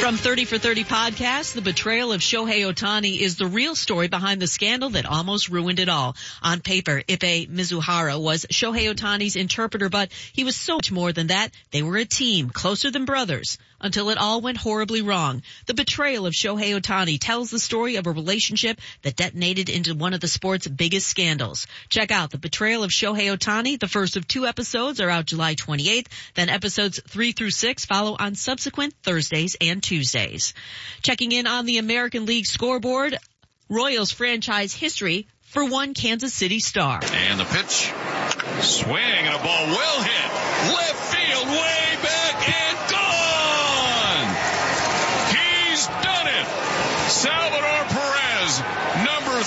From 30 for 30 podcast, the betrayal of Shohei Ohtani is the real story behind the scandal that almost ruined it all. On paper, Ippei Mizuhara was Shohei Ohtani's interpreter, but he was so much more than that. They were a team, closer than brothers, until it all went horribly wrong. The betrayal of Shohei Ohtani tells the story of a relationship that detonated into one of the sport's biggest scandals. Check out The Betrayal of Shohei Ohtani. The first of 2 episodes are out July 28th. Then episodes 3 through 6 follow on subsequent Thursdays and Tuesdays. Checking in on the American League scoreboard, Royals franchise history for one Kansas City star. And the pitch, swing, and a ball well hit. Left field, way back, and gone! He's done it! Salvador Perez, number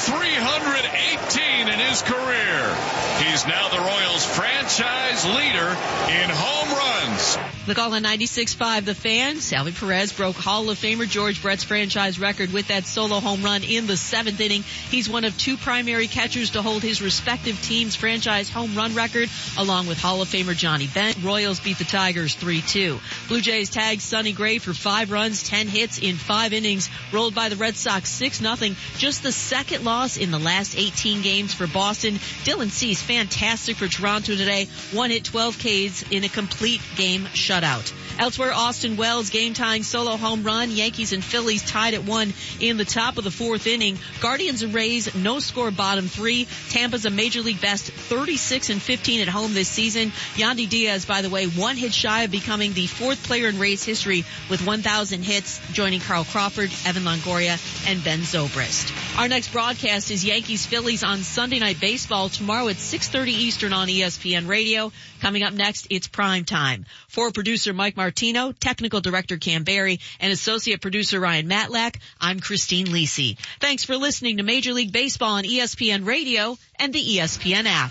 318 in his career. He's now the Royals franchise leader in home runs. The call on 96.5 The Fan. Salvy Perez broke Hall of Famer George Brett's franchise record with that solo home run in the 7th inning. He's one of 2 primary catchers to hold his respective team's franchise home run record, along with Hall of Famer Johnny Bench. Royals beat the Tigers 3-2. Blue Jays tagged Sonny Gray for 5 runs, 10 hits in 5 innings, rolled by the Red Sox 6-0. Just the second loss in the last 18 games for Boston. Dylan Cease, fantastic for Toronto today. 1 hit, 12 Ks in a complete game shutout. Elsewhere, Austin Wells game-tying solo home run. Yankees and Phillies tied at 1 in the top of the 4th inning. Guardians and Rays no-score bottom 3. Tampa's a Major League best 36-15 at home this season. Yandy Diaz, by the way, 1 hit shy of becoming the 4th player in Rays history with 1,000 hits, joining Carl Crawford, Evan Longoria, and Ben Zobrist. Our next broadcast is Yankees-Phillies on Sunday Night Baseball tomorrow at 6:30 Eastern on ESPN Radio. Coming up next, it's prime time. For producer Mike Martino, technical director Cam Barry, and associate producer Ryan Matlack, I'm Christine Lisi. Thanks for listening to Major League Baseball on ESPN Radio and the ESPN app.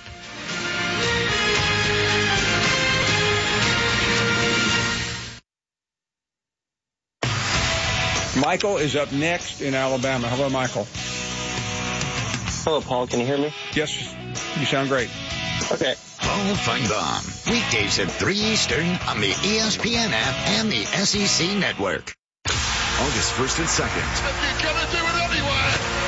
Michael is up next in Alabama. Hello, Michael. Hello, Paul. Can you hear me? Yes, you sound great. Okay. Paul Feinbaum, weekdays at 3 Eastern on the ESPN app and the SEC Network. August 1st and 2nd. You're gonna do it anyway!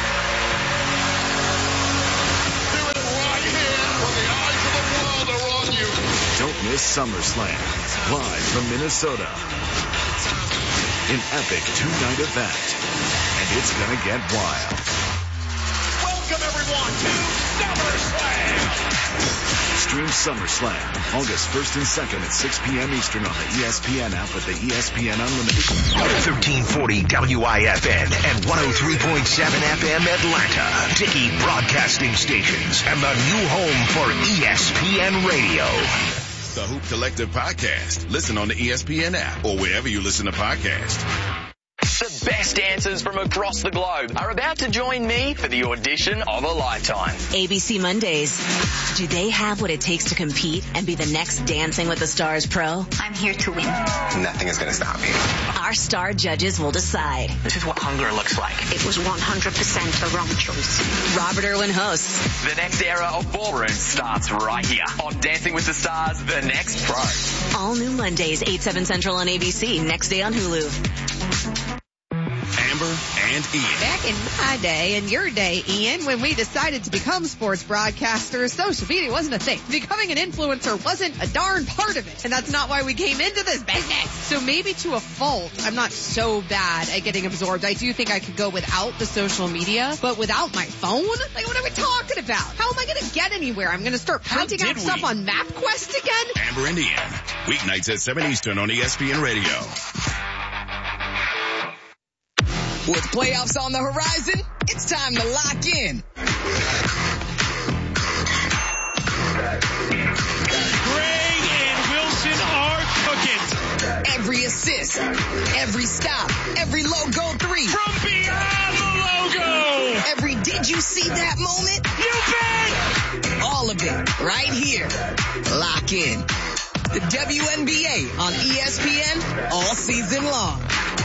Do it right here when the eyes of the world are on you. Don't miss SummerSlam, live from Minnesota. An epic 2-night event, and it's gonna get wild. Welcome everyone to SummerSlam! Stream SummerSlam, August 1st and 2nd at 6 p.m. Eastern on the ESPN app with the ESPN Unlimited. 1340 WIFN and 103.7 FM Atlanta. Dickey Broadcasting Stations and the new home for ESPN Radio. The Hoop Collective Podcast. Listen on the ESPN app or wherever you listen to podcasts. The best dancers from across the globe are about to join me for the audition of a lifetime. ABC Mondays. Do they have what it takes to compete and be the next Dancing with the Stars pro? I'm here to win. Nothing is going to stop me. Our star judges will decide. This is what hunger looks like. It was 100% the wrong choice. Robert Irwin hosts. The next era of ballroom starts right here on Dancing with the Stars, The Next Pro. All new Mondays, 8/7 Central on ABC. Next day on Hulu. Amber and Ian. Back in my day and your day, Ian, when we decided to become sports broadcasters, social media wasn't a thing. Becoming an influencer wasn't a darn part of it. And that's not why we came into this business. So maybe to a fault, I'm not so bad at getting absorbed. I do think I could go without the social media, but without my phone? Like, what are we talking about? How am I going to get anywhere? I'm going to start printing out stuff on MapQuest again? Amber and Ian. Weeknights at 7 Eastern on ESPN Radio. With playoffs on the horizon, it's time to lock in. Gray and Wilson are cooking. Every assist, every stop, every logo 3. From beyond the logo. Every did you see that moment? You bet. All of it right here. Lock in. The WNBA on ESPN all season long.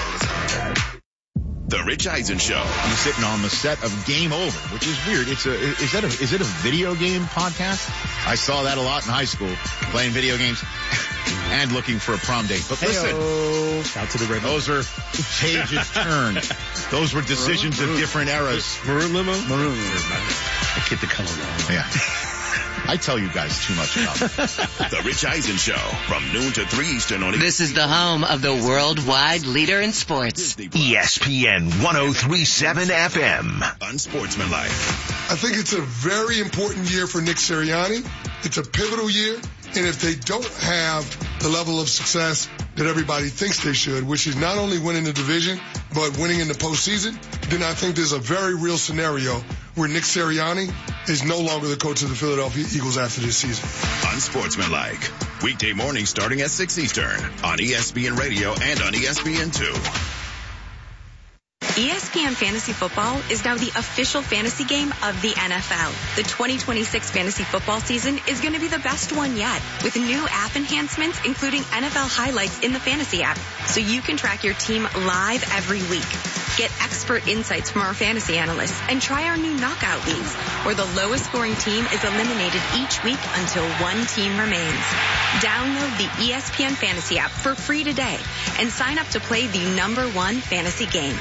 The Rich Eisen Show. He's sitting on the set of Game Over, which is weird. Is it a video game podcast? I saw that a lot in high school, playing video games. and looking for a prom date. But listen, shout to the river. Those are pages turned. Those were decisions of different eras. Maroon limo? Maroon limo. I get the color wrong. Yeah. I tell you guys too much about it. The Rich Eisen Show from noon to 3 Eastern on This is the home of the worldwide leader in sports. ESPN 103.7 FM. Unsportsmanlike. I think it's a very important year for Nick Sirianni. It's a pivotal year. And if they don't have the level of success that everybody thinks they should, which is not only winning the division, but winning in the postseason, then I think there's a very real scenario where Nick Sirianni is no longer the coach of the Philadelphia Eagles after this season. Unsportsmanlike. Weekday mornings starting at 6 Eastern on ESPN Radio and on ESPN2. ESPN Fantasy Football is now the official fantasy game of the NFL. The 2026 fantasy football season is going to be the best one yet, with new app enhancements including NFL highlights in the fantasy app, so you can track your team live every week. Get expert insights from our fantasy analysts and try our new knockout leagues, where the lowest scoring team is eliminated each week until one team remains. Download the ESPN Fantasy app for free today and sign up to play the #1 fantasy game.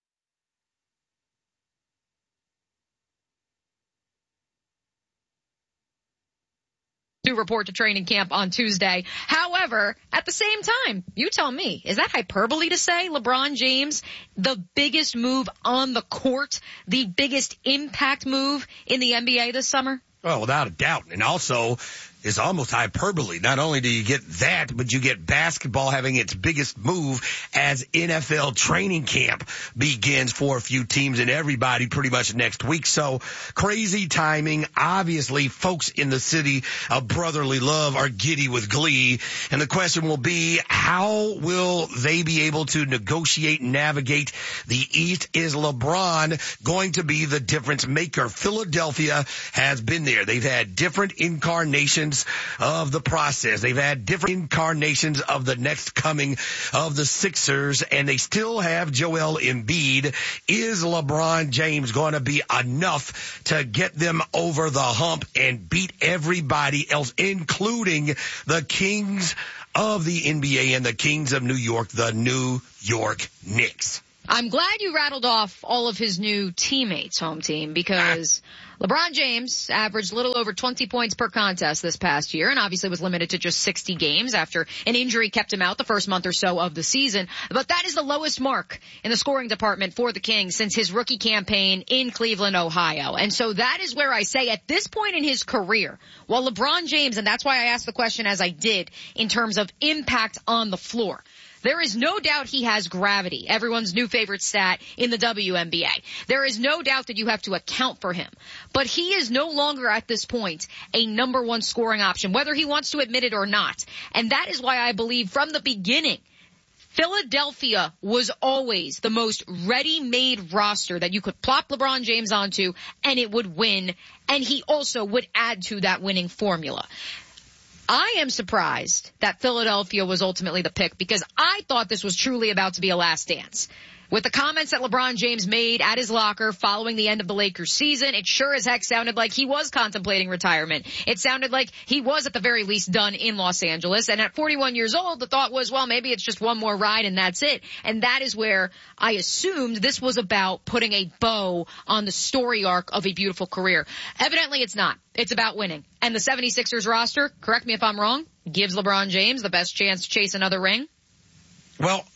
To report to training camp on Tuesday. However, at the same time, you tell me, is that hyperbole to say LeBron James, the biggest move on the court, the biggest impact move in the NBA this summer? Well, without a doubt. And also, it's almost hyperbole. Not only do you get that, but you get basketball having its biggest move as NFL training camp begins for a few teams and everybody pretty much next week. So crazy timing. Obviously, folks in the city of brotherly love are giddy with glee. And the question will be, how will they be able to negotiate and navigate the East? Is LeBron going to be the difference maker? Philadelphia has been there. They've had different incarnations of the process. They've had different incarnations of the next coming of the Sixers, and they still have Joel Embiid. Is LeBron James going to be enough to get them over the hump and beat everybody else, including the kings of the NBA and the kings of New York, the New York Knicks? I'm glad you rattled off all of his new teammates, home team, because LeBron James averaged a little over 20 points per contest this past year, and obviously was limited to just 60 games after an injury kept him out the first month or so of the season. But that is the lowest mark in the scoring department for the Kings since his rookie campaign in Cleveland, Ohio. And so that is where I say at this point in his career, while LeBron James, and that's why I asked the question as I did in terms of impact on the floor, there is no doubt he has gravity, everyone's new favorite stat in the WNBA. There is no doubt that you have to account for him. But he is no longer at this point a #1 scoring option, whether he wants to admit it or not. And that is why I believe from the beginning, Philadelphia was always the most ready-made roster that you could plop LeBron James onto and it would win. And he also would add to that winning formula. I am surprised that Philadelphia was ultimately the pick because I thought this was truly about to be a last dance. With the comments that LeBron James made at his locker following the end of the Lakers season, it sure as heck sounded like he was contemplating retirement. It sounded like he was at the very least done in Los Angeles. And at 41 years old, the thought was, well, maybe it's just one more ride and that's it. And that is where I assumed this was about putting a bow on the story arc of a beautiful career. Evidently, it's not. It's about winning. And the 76ers roster, correct me if I'm wrong, gives LeBron James the best chance to chase another ring. Well,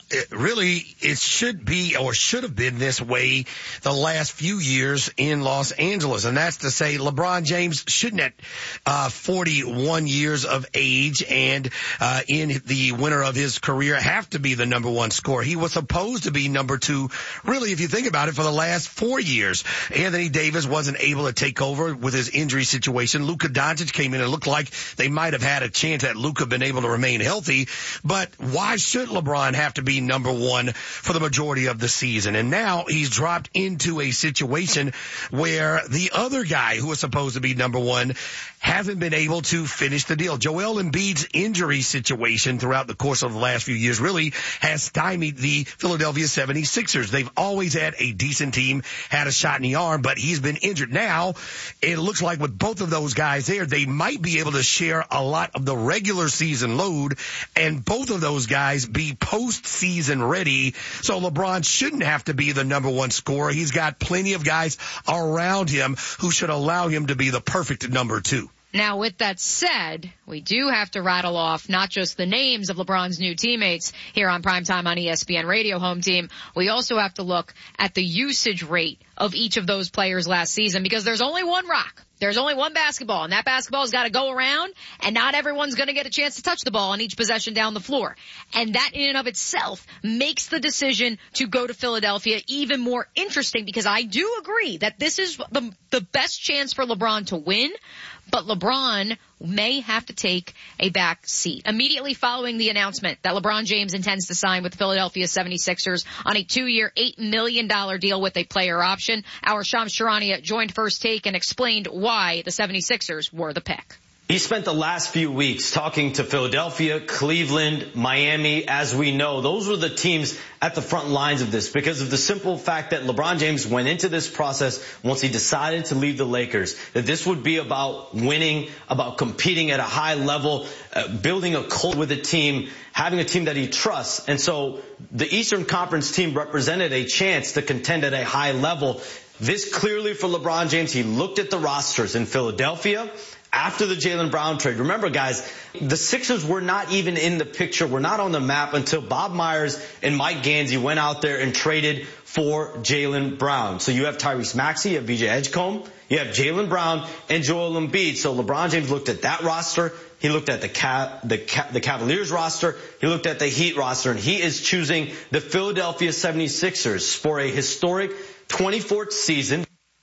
it should be or should have been this way the last few years in Los Angeles. And that's to say LeBron James shouldn't at 41 years of age and in the winter of his career have to be the #1 scorer. He was supposed to be #2, really, if you think about it, for the last 4 years. Anthony Davis wasn't able to take over with his injury situation. Luka Doncic came in and it looked like they might have had a chance that Luka been able to remain healthy. But why should LeBron have to be be number one for the majority of the season. And now he's dropped into a situation where the other guy who was supposed to be number one hasn't been able to finish the deal. Joel Embiid's injury situation throughout the course of the last few years really has stymied the Philadelphia 76ers. They've always had a decent team, had a shot in the arm, but he's been injured. Now, it looks like with both of those guys there, they might be able to share a lot of the regular season load, and both of those guys be postseason ready. So LeBron shouldn't have to be the number one scorer. He's got plenty of guys around him who should allow him to be the perfect number two. Now, with that said, we do have to rattle off not just the names of LeBron's new teammates here on Primetime on ESPN Radio Home Team. We also have to look at the usage rate of each of those players last season, because there's only one rock. There's only one basketball, and that basketball's got to go around, and not everyone's going to get a chance to touch the ball on each possession down the floor. And that in and of itself makes the decision to go to Philadelphia even more interesting, because I do agree that this is the best chance for LeBron to win, but LeBron may have to take a back seat. Immediately following the announcement that LeBron James intends to sign with the Philadelphia 76ers on a 2-year, $8 million deal with a player option, our Shams Charania joined First Take and explained why the 76ers were the pick. He spent the last few weeks talking to Philadelphia, Cleveland, Miami. As we know, those were the teams at the front lines of this, because of the simple fact that LeBron James went into this process once he decided to leave the Lakers, that this would be about winning, about competing at a high level, building a culture with a team, having a team that he trusts. And so the Eastern Conference team represented a chance to contend at a high level. This clearly for LeBron James, he looked at the rosters in Philadelphia after the Jaylen Brown trade. Remember, guys, the Sixers were not even in the picture, were not on the map until Bob Myers and Mike Gansey went out there and traded for Jaylen Brown. So you have Tyrese Maxey, you have VJ Edgecombe, you have Jaylen Brown and Joel Embiid. So LeBron James looked at that roster. He looked at the Cavaliers roster. He looked at the Heat roster, and he is choosing the Philadelphia 76ers for a historic 24th season.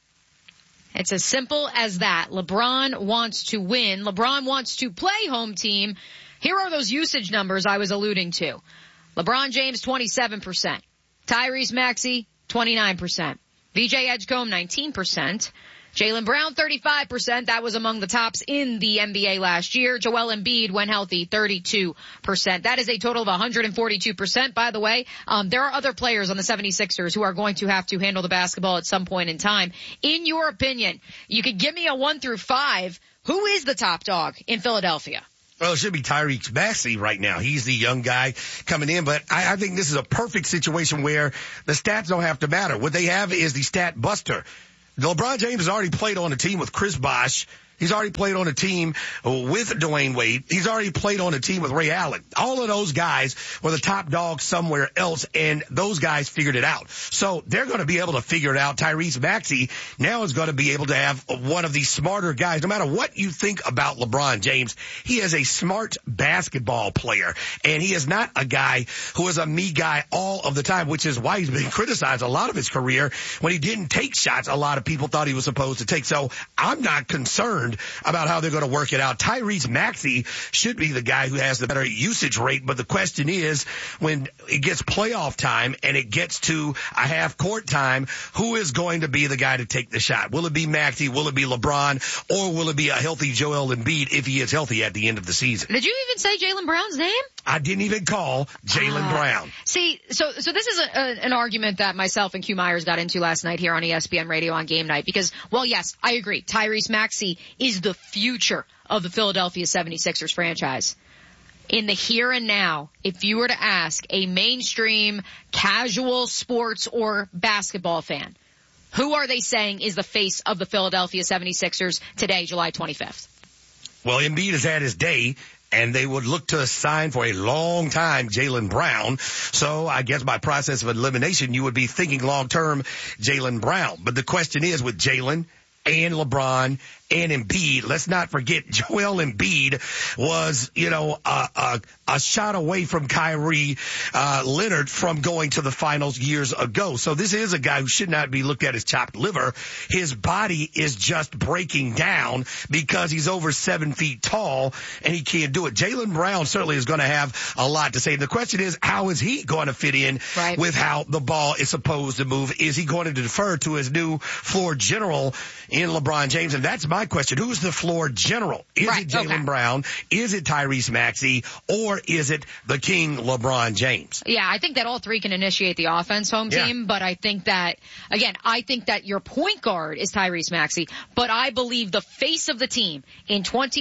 It's as simple as that. LeBron wants to win. LeBron wants to play home team. Here are those usage numbers I was alluding to. LeBron James, 27%. Tyrese Maxey, 29%. VJ Edgecombe, 19%. Jaylen Brown, 35%. That was among the tops in the NBA last year. Joel Embiid, when healthy, 32%. That is a total of 142%, by the way. There are other players on the 76ers who are going to have to handle the basketball at some point in time. In your opinion, you could give me a 1 through 5. Who is the top dog in Philadelphia? Well, it should be Tyrese Maxey right now. He's the young guy coming in, but I think this is a perfect situation where the stats don't have to matter. What they have is the stat buster. LeBron James has already played on a team with Chris Bosh. He's already played on a team with Dwayne Wade. He's already played on a team with Ray Allen. All of those guys were the top dogs somewhere else, and those guys figured it out. So they're going to be able to figure it out. Tyrese Maxey now is going to be able to have one of the smarter guys. No matter what you think about LeBron James, he is a smart basketball player, and he is not a guy who is a me guy all of the time, which is why he's been criticized a lot of his career. When he didn't take shots, a lot of people thought he was supposed to take. So I'm not concerned about how they're going to work it out. Tyrese Maxey should be the guy who has the better usage rate, but the question is, when it gets playoff time and it gets to a half court time, who is going to be the guy to take the shot? Will it be Maxey? Will it be LeBron? Or will it be a healthy Joel Embiid if he is healthy at the end of the season? Did you even say Jaylen Brown's name? I didn't even call Jaylen Brown. See, so this is an argument that myself and Q Myers got into last night here on ESPN Radio on Game Night, because, well, yes, I agree. Tyrese Maxey is the future of the Philadelphia 76ers franchise. In the here and now, if you were to ask a mainstream, casual sports or basketball fan, who are they saying is the face of the Philadelphia 76ers today, July 25th? Well, Embiid has had his day, and they would look to sign for a long time Jaylen Brown. So I guess by process of elimination, you would be thinking long-term Jaylen Brown. But the question is, with Jaylen and LeBron and Embiid, let's not forget Joel Embiid was, a shot away from Kyrie Leonard from going to the finals years ago. So this is a guy who should not be looked at as chopped liver. His body is just breaking down because he's over 7 feet tall and he can't do it. Jaylen Brown certainly is going to have a lot to say. The question is, how is he going to fit in with how the ball is supposed to move? Is he going to defer to his new floor general in LeBron James? And that's my question. Who's the floor general? Is it Jaylen Brown? Is it Tyrese Maxey? Or is it the king, LeBron James? Yeah, I think that all three can initiate the offense, home team, but I think that, again, I think that your point guard is Tyrese Maxey, but I believe the face of the team in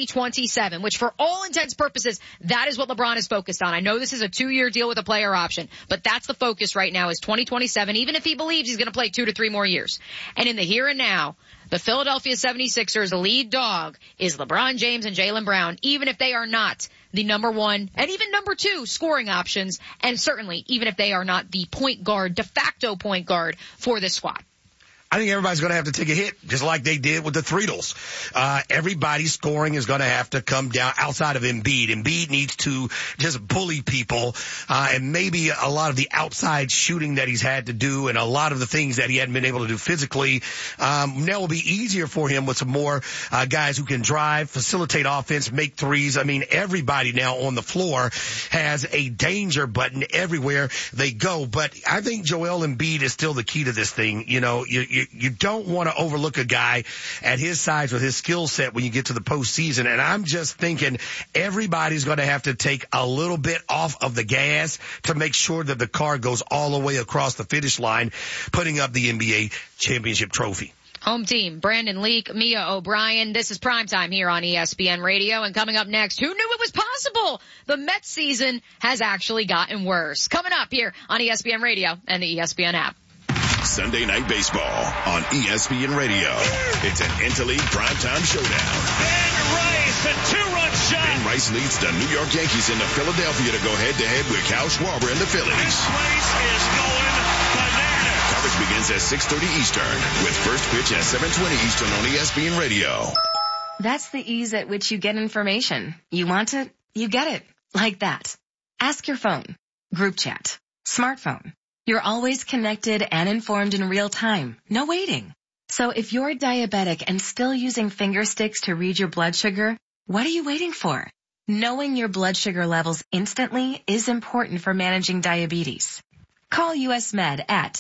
2027, which for all intents and purposes, that is what LeBron is focused on. I know this is a 2-year deal with a player option, but that's the focus right now is 2027, even if he believes he's going to play 2 to 3 more years. And in the here and now, the Philadelphia 76ers lead dog is LeBron James and Jaylen Brown, even if they are not the number 1 and even number 2 scoring options, and certainly even if they are not the point guard, de facto point guard for this squad. I think everybody's going to have to take a hit, just like they did with the Threedles. Everybody's scoring is going to have to come down outside of Embiid. Embiid needs to just bully people, and maybe a lot of the outside shooting that he's had to do and a lot of the things that he hadn't been able to do physically, now will be easier for him with some more guys who can drive, facilitate offense, make threes. I mean, everybody now on the floor has a danger button everywhere they go. But I think Joel Embiid is still the key to this thing. You know, you don't want to overlook a guy at his size with his skill set when you get to the postseason. And I'm just thinking everybody's going to have to take a little bit off of the gas to make sure that the car goes all the way across the finish line, putting up the NBA championship trophy. Home team, Brandon Leak, Mia O'Brien. This is Primetime here on ESPN Radio. And coming up next, who knew it was possible? The Mets season has actually gotten worse. Coming up here on ESPN Radio and the ESPN app. Sunday Night Baseball on ESPN Radio. It's an interleague primetime showdown. Ben Rice, a 2-run shot. Ben Rice leads the New York Yankees into Philadelphia to go head-to-head with Kyle Schwarber and the Phillies. This place is going bananas. Coverage begins at 6:30 Eastern with first pitch at 7:20 Eastern on ESPN Radio. That's the ease at which you get information. You want it, you get it. Like that. Ask your phone. Group chat. Smartphone. You're always connected and informed in real time. No waiting. So if you're diabetic and still using finger sticks to read your blood sugar, what are you waiting for? Knowing your blood sugar levels instantly is important for managing diabetes. Call US Med at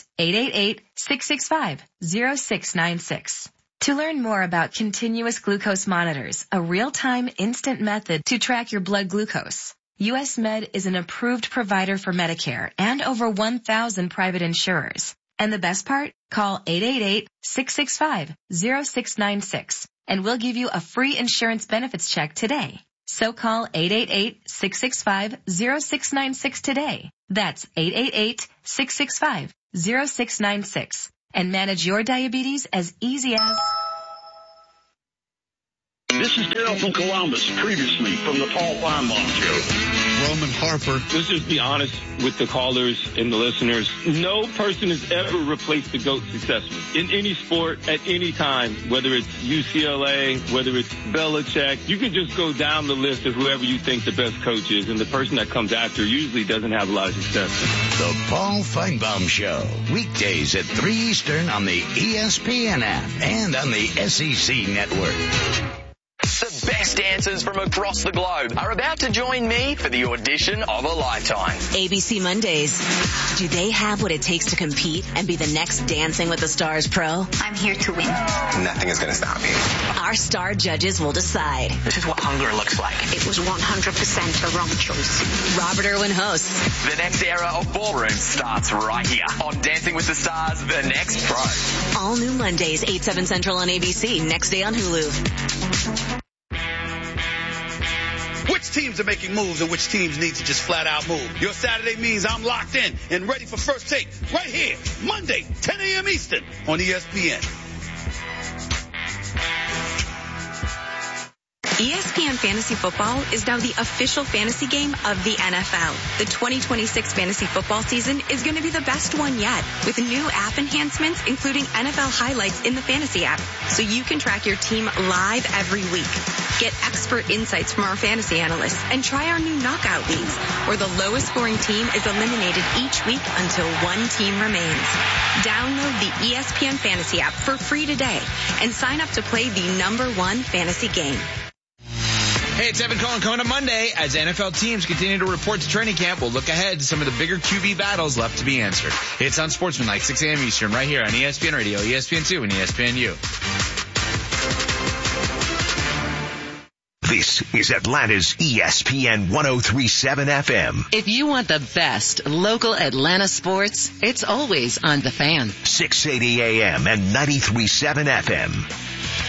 888-665-0696. To learn more about continuous glucose monitors, a real-time instant method to track your blood glucose. US Med is an approved provider for Medicare and over 1,000 private insurers. And the best part? Call 888-665-0696 and we'll give you a free insurance benefits check today. So call 888-665-0696 today. That's 888-665-0696 and manage your diabetes as easy as... This is Daryl from Columbus, previously from the Paul Feinbaum Show. Roman Harper. Let's just be honest with the callers and the listeners. No person has ever replaced the GOAT successfully in any sport at any time, whether it's UCLA, whether it's Belichick. You can just go down the list of whoever you think the best coach is, and the person that comes after usually doesn't have a lot of success. The Paul Feinbaum Show, weekdays at 3 Eastern on the ESPN app and on the SEC Network. The best dancers from across the globe are about to join me for the audition of a lifetime. ABC Mondays. Do they have what it takes to compete and be the next Dancing with the Stars pro? I'm here to win. Nothing is going to stop me. Our star judges will decide. This is what hunger looks like. It was 100% a wrong choice. Robert Irwin hosts. The next era of ballroom starts right here on Dancing with the Stars, The Next Pro. All new Mondays, 8/7 Central on ABC. Next day on Hulu. Which teams are making moves and which teams need to just flat out move? Your Saturday means I'm locked in and ready for First Take right here, Monday, 10 a.m. Eastern on ESPN. ESPN Fantasy Football is now the official fantasy game of the NFL. The 2026 fantasy football season is going to be the best one yet, with new app enhancements, including NFL highlights in the fantasy app, so you can track your team live every week. Get expert insights from our fantasy analysts and try our new knockout leagues, where the lowest scoring team is eliminated each week until one team remains. Download the ESPN Fantasy app for free today and sign up to play the #1 fantasy game. Hey, it's Evan Cohen. Coming up Monday, as NFL teams continue to report to training camp, we'll look ahead to some of the bigger QB battles left to be answered. It's on Sportsmanlike, 6 a.m. Eastern, right here on ESPN Radio, ESPN2, and ESPNU. This is Atlanta's ESPN 103.7 FM. If you want the best local Atlanta sports, it's always on The Fan. 680 AM and 93.7 FM.